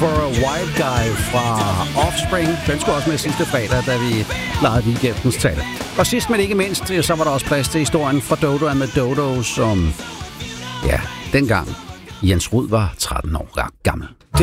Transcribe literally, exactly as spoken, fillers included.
for a White Guy fra Offspring. Den skulle også med sidste fredag, da vi legede weekendens tale. Og sidst, men ikke mindst, så var der også plads til historien fra Dodo and the Dodos, som, ja, dengang Jens Rud var tretten år gammel.